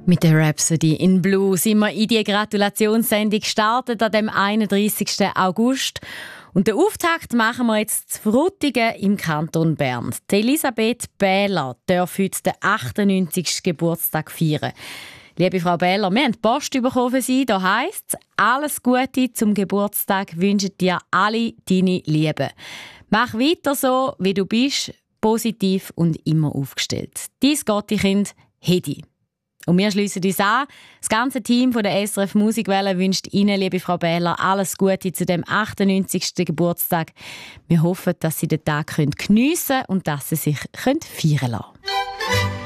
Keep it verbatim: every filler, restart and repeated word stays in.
Mit der Rhapsody in Blue sind wir in die Gratulationssendung gestartet an dem einunddreissigsten August. Und den Auftakt machen wir jetzt zu Frutigen im Kanton Bern. Die Elisabeth Bähler darf heute den achtundneunzigsten Geburtstag feiern. Liebe Frau Bähler, wir haben Post bekommen für Sie. Da heisst es, alles Gute zum Geburtstag wünschen dir alle deine Lieben. Mach weiter so, wie du bist, positiv und immer aufgestellt. Dein Gottekind, Hedi. Und wir schliessen uns an. Das ganze Team von der S R F Musikwelle wünscht Ihnen, liebe Frau Bähler, alles Gute zu dem achtundneunzigsten Geburtstag. Wir hoffen, dass Sie den Tag geniessen können und dass Sie sich feiern lassen können.